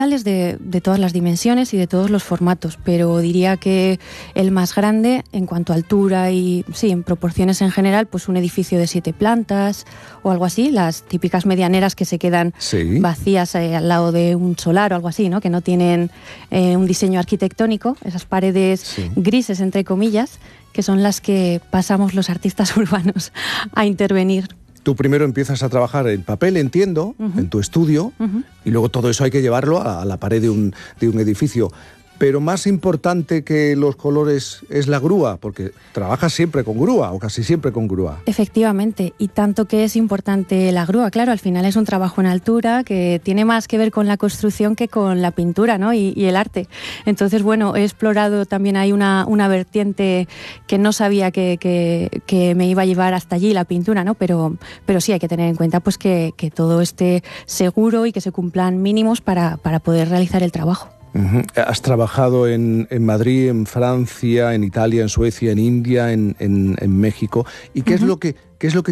de todas las dimensiones y de todos los formatos, pero diría que el más grande en cuanto a altura y sí, en proporciones en general, pues un edificio de 7 plantas o algo así, las típicas medianeras que se quedan vacías al lado de un solar o algo así, ¿no? Que no tienen un diseño arquitectónico, esas paredes grises entre comillas, que son las que pasamos los artistas urbanos a intervenir. Tú primero empiezas a trabajar en papel, entiendo, en tu estudio, y luego todo eso hay que llevarlo a la pared de un edificio. Pero más importante que los colores es la grúa, porque trabajas siempre con grúa, o casi siempre con grúa. Efectivamente, y tanto que es importante la grúa. Claro, al final es un trabajo en altura que tiene más que ver con la construcción que con la pintura, ¿no? y el arte. Entonces, bueno, he explorado también ahí una vertiente que no sabía que me iba a llevar hasta allí, la pintura, ¿no? Pero sí hay que tener en cuenta pues que todo esté seguro y que se cumplan mínimos para poder realizar el trabajo. Has trabajado en Madrid, en Francia, en Italia, en Suecia, en India, en México. ¿Y qué es lo que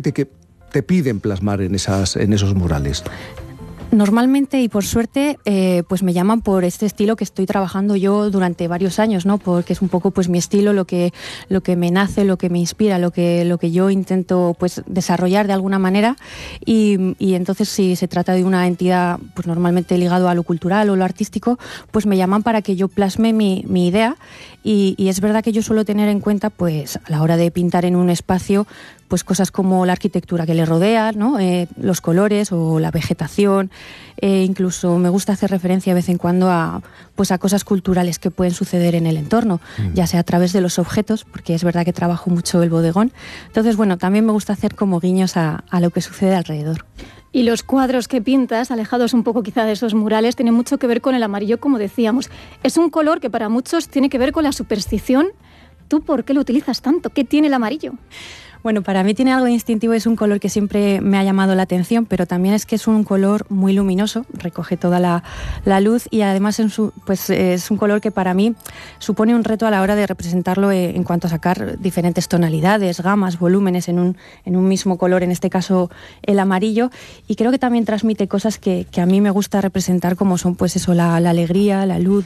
te piden plasmar en esos murales? Normalmente y por suerte pues me llaman por este estilo que estoy trabajando yo durante varios años, ¿no? Porque es un poco pues mi estilo, lo que me nace, lo que me inspira, lo que yo intento pues desarrollar de alguna manera y entonces si se trata de una entidad pues normalmente ligado a lo cultural o lo artístico, pues me llaman para que yo plasme mi idea y es verdad que yo suelo tener en cuenta pues a la hora de pintar en un espacio pues cosas como la arquitectura que le rodea, ¿no? Los colores o la vegetación, incluso me gusta hacer referencia de vez en cuando a cosas culturales que pueden suceder en el entorno, ya sea a través de los objetos, porque es verdad que trabajo mucho el bodegón. Entonces, bueno, también me gusta hacer como guiños a lo que sucede alrededor. Y los cuadros que pintas, alejados un poco quizá de esos murales, tienen mucho que ver con el amarillo, como decíamos. Es un color que para muchos tiene que ver con la superstición. ¿Tú por qué lo utilizas tanto? ¿Qué tiene el amarillo? Bueno, para mí tiene algo distintivo, es un color que siempre me ha llamado la atención, pero también es que es un color muy luminoso, recoge toda la luz y además es un color que para mí supone un reto a la hora de representarlo en cuanto a sacar diferentes tonalidades, gamas, volúmenes en un mismo color, en este caso el amarillo, y creo que también transmite cosas que a mí me gusta representar como son pues eso, la alegría, la luz,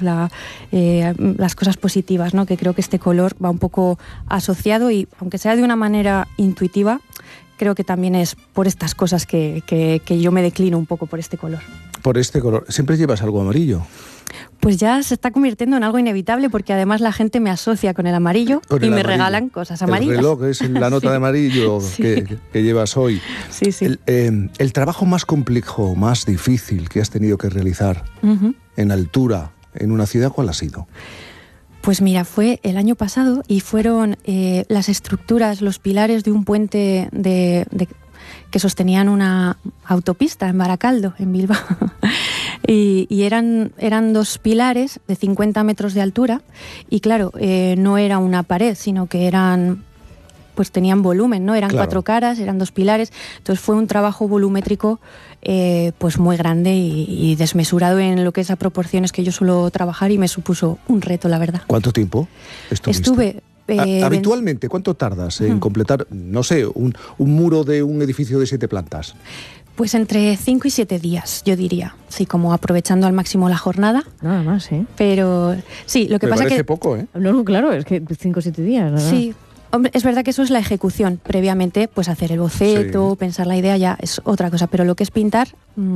las cosas positivas, ¿no? Que creo que este color va un poco asociado y aunque sea de una manera intuitiva, creo que también es por estas cosas que yo me declino un poco por este color. Por este color. ¿Siempre llevas algo amarillo? Pues ya se está convirtiendo en algo inevitable porque además la gente me asocia con el amarillo y me regalan cosas amarillas. El reloj es la nota de amarillo que llevas hoy. Sí, sí. El trabajo más complejo, más difícil que has tenido que realizar en altura, en una ciudad, ¿cuál ha sido? Pues mira, fue el año pasado y fueron las estructuras, los pilares de un puente que sostenían una autopista en Baracaldo, en Bilbao. y eran 2 pilares de 50 metros de altura y claro, no era una pared, sino que pues tenían volumen, ¿no? Eran 4 caras, eran 2 pilares, entonces fue un trabajo volumétrico pues muy grande y desmesurado en lo que es a proporciones que yo suelo trabajar y me supuso un reto, la verdad. ¿Cuánto tiempo estuviste? Estuve... habitualmente, ¿cuánto tardas en completar, no sé, un muro de un edificio de 7 plantas? Pues entre 5 y 7 días, yo diría. Sí, como aprovechando al máximo la jornada. Nada más, ¿eh? Pero sí, lo que pasa parece que... poco, ¿eh? No, claro, es que 5 o 7 días, ¿verdad? Sí. Hombre, es verdad que eso es la ejecución. Previamente, pues hacer el boceto, pensar la idea ya es otra cosa. Pero lo que es pintar...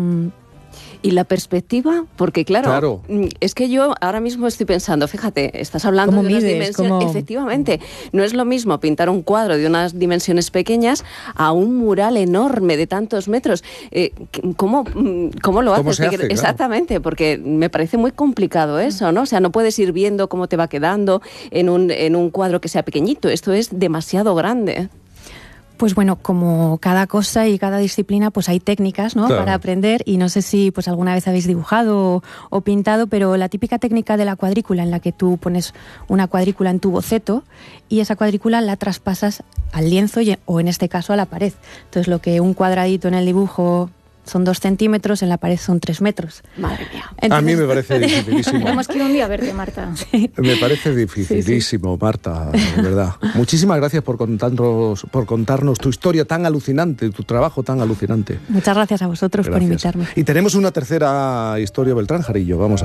¿Y la perspectiva? Porque claro, es que yo ahora mismo estoy pensando, fíjate, estás hablando de unas dimensiones... Efectivamente, no es lo mismo pintar un cuadro de unas dimensiones pequeñas a un mural enorme de tantos metros. ¿Cómo lo haces? Se hace, exactamente, porque me parece muy complicado eso, ¿no? O sea, no puedes ir viendo cómo te va quedando en un cuadro que sea pequeñito. Esto es demasiado grande. Pues bueno, como cada cosa y cada disciplina, pues hay técnicas, ¿no? Para aprender y no sé si pues alguna vez habéis dibujado o pintado, pero la típica técnica de la cuadrícula en la que tú pones una cuadrícula en tu boceto y esa cuadrícula la traspasas al lienzo o en este caso a la pared. Entonces lo que un cuadradito en el dibujo son 2 centímetros, en la pared son 3 metros. Madre mía. Entonces, a mí me parece dificilísimo. Tenemos que ir un día a verte, Marta. Sí. Me parece dificilísimo, Marta, de verdad. Muchísimas gracias por contarnos tu historia tan alucinante, tu trabajo tan alucinante. Muchas gracias a vosotros por invitarme. Y tenemos una tercera historia, Beltrán Jarillo. Vamos a